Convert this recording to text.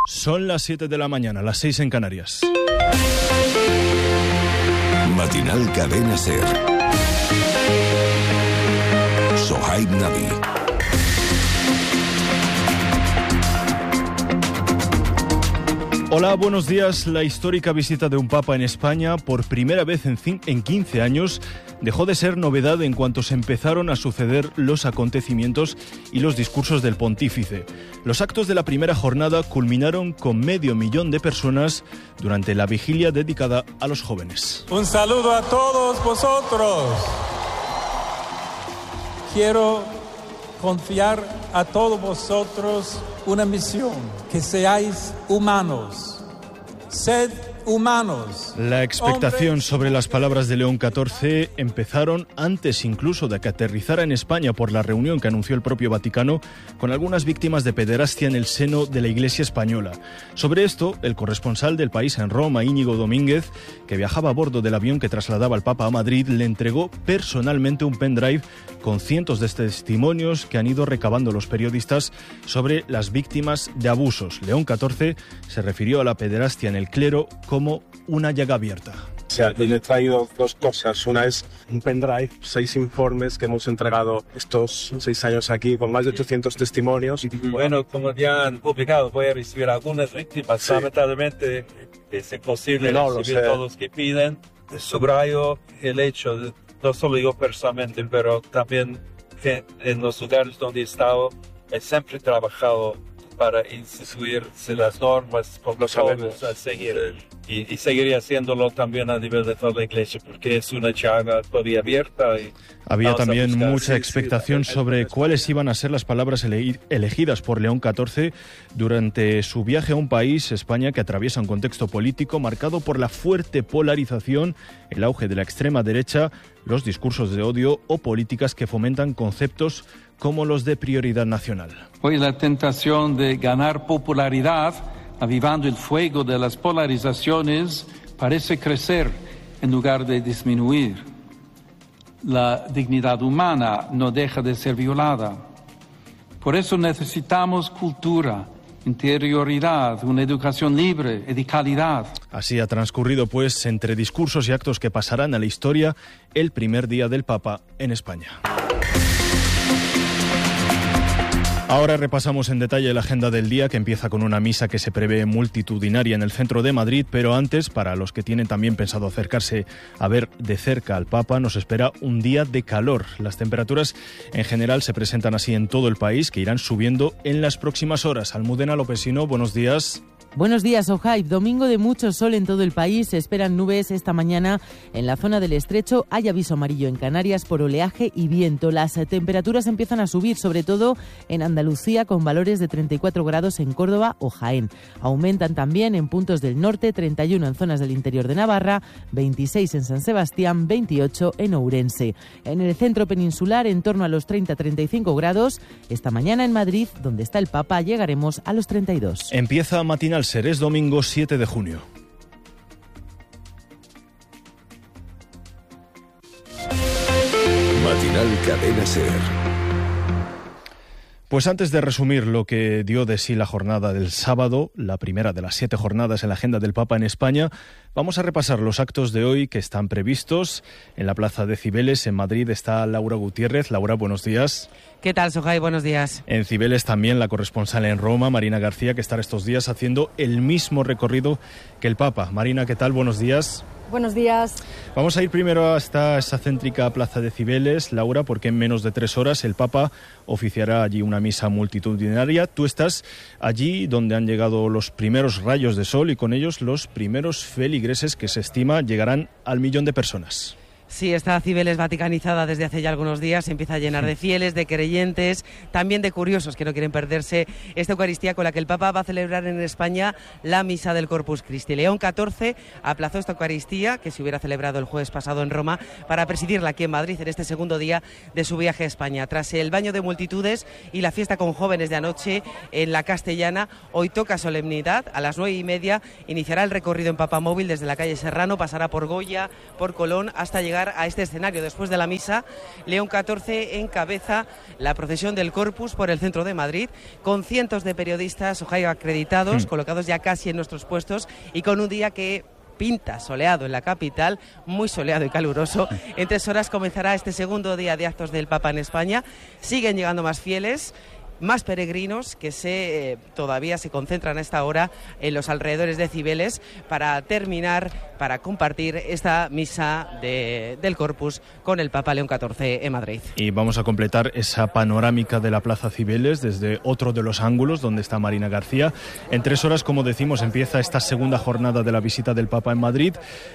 Son las 7 de la mañana, las 6 en Canarias. Matinal Cadena SER. Sohaib Nabi. Hola, buenos días. La histórica visita de un papa en España, por primera vez en 15 años, dejó de ser novedad en cuanto se empezaron a suceder los acontecimientos y los discursos del pontífice. Los actos de la primera jornada culminaron con 500.000 de personas durante la vigilia dedicada a los jóvenes. Un saludo a todos vosotros. Quiero confiar a todos vosotros una misión, que seáis humanos. Sed humanos. La expectación sobre las palabras de León XIV empezaron antes incluso de que aterrizara en España por la reunión que anunció el propio Vaticano con algunas víctimas de pederastia en el seno de la Iglesia española. Sobre esto, el corresponsal del País en Roma, Íñigo Domínguez, que viajaba a bordo del avión que trasladaba al Papa a Madrid, le entregó personalmente un pendrive con cientos de testimonios que han ido recabando los periodistas sobre las víctimas de abusos. León XIV se refirió a la pederastia en el clero como una llaga abierta. O sea, le he traído dos cosas. Una es un pendrive, 6 informes que hemos entregado estos 6 años aquí con más de 800 testimonios. Bueno, como ya han publicado, voy a recibir algunas víctimas. Sí. Lamentablemente es imposible recibir todos los que piden. Subrayo el hecho, no solo yo personalmente, pero también que en los lugares donde he estado, he siempre trabajado para instituirse las normas por los jóvenes a seguir. Y seguiría haciéndolo también a nivel de toda la Iglesia, porque es una llaga todavía abierta. Había también mucha expectación sobre cuáles iban a ser las palabras elegidas por León XIV durante su viaje a un país, España, que atraviesa un contexto político marcado por la fuerte polarización, el auge de la extrema derecha, los discursos de odio o políticas que fomentan conceptos como los de prioridad nacional. Hoy la tentación de ganar popularidad, avivando el fuego de las polarizaciones, parece crecer en lugar de disminuir. La dignidad humana no deja de ser violada. Por eso necesitamos cultura, interioridad, una educación libre y de calidad. Así ha transcurrido, pues, entre discursos y actos que pasarán a la historia, el primer día del Papa en España. Ahora repasamos en detalle la agenda del día, que empieza con una misa que se prevé multitudinaria en el centro de Madrid, pero antes, para los que tienen también pensado acercarse a ver de cerca al Papa, nos espera un día de calor. Las temperaturas en general se presentan así en todo el país, que irán subiendo en las próximas horas. Almudena Lopesino, buenos días. Buenos días, Ojaib. Domingo de mucho sol en todo el país. Se esperan nubes esta mañana en la zona del Estrecho. Hay aviso amarillo en Canarias por oleaje y viento. Las temperaturas empiezan a subir, sobre todo en Andalucía, con valores de 34 grados en Córdoba o Jaén. Aumentan también en puntos del norte, 31 en zonas del interior de Navarra, 26 en San Sebastián, 28 en Ourense. En el centro peninsular, en torno a los 30-35 grados. Esta mañana en Madrid, donde está el Papa, llegaremos a los 32. Empieza Matinal SER, es domingo 7 de junio. Matinal Cadena SER. Pues antes de resumir lo que dio de sí la jornada del sábado, la primera de las 7 jornadas en la agenda del Papa en España, vamos a repasar los actos de hoy que están previstos. En la Plaza de Cibeles, en Madrid, está Laura Gutiérrez. Laura, buenos días. ¿Qué tal, Sohai? Buenos días. En Cibeles también la corresponsal en Roma, Marina García, que estará estos días haciendo el mismo recorrido que el Papa. Marina, ¿qué tal? Buenos días. Buenos días. Vamos a ir primero hasta esa céntrica Plaza de Cibeles, Laura, porque en menos de 3 horas el Papa oficiará allí una misa multitudinaria. Tú estás allí donde han llegado los primeros rayos de sol y con ellos los primeros feligreses que se estima llegarán al 1.000.000 de personas. Sí, esta Cibeles vaticanizada desde hace ya algunos días se empieza a llenar de fieles, de creyentes, también de curiosos que no quieren perderse esta Eucaristía con la que el Papa va a celebrar en España la Misa del Corpus Christi. León XIV aplazó esta Eucaristía, que se hubiera celebrado el jueves pasado en Roma, para presidirla aquí en Madrid en este segundo día de su viaje a España. Tras el baño de multitudes y la fiesta con jóvenes de anoche en la Castellana, hoy toca solemnidad. A las 9:30 iniciará el recorrido en papamóvil desde la calle Serrano, pasará por Goya, por Colón, hasta llegar llegar a este escenario. Después de la misa, León XIV encabeza la procesión del Corpus por el centro de Madrid, con cientos de periodistas acreditados, colocados ya casi en nuestros puestos, y con un día que pinta soleado en la capital, muy soleado y caluroso. En 3 horas comenzará este segundo día de actos del Papa en España. Siguen llegando más fieles, más peregrinos que todavía se concentran a esta hora en los alrededores de Cibeles para compartir esta misa del Corpus con el Papa León XIV en Madrid. Y vamos a completar esa panorámica de la Plaza Cibeles desde otro de los ángulos donde está Marina García. En 3 horas, como decimos, empieza esta segunda jornada de la visita del Papa en Madrid.